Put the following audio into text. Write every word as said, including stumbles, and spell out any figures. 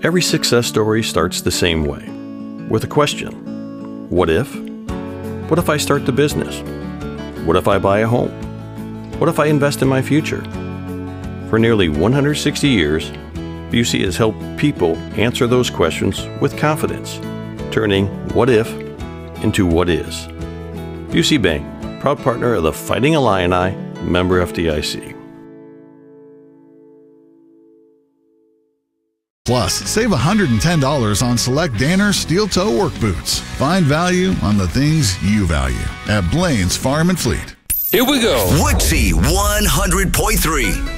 Every success story starts the same way, with a question. What if? What if I start the business? What if I buy a home? What if I invest in my future? For nearly one hundred sixty years, Busey has helped people answer those questions with confidence, turning what if into what is. Busey Bank, proud partner of the Fighting Illini, member F D I C. Plus, save one hundred ten dollars on select Danner steel toe work boots. Find value on the things you value at Blaine's Farm and Fleet. Here we go. Woodsy one hundred point three.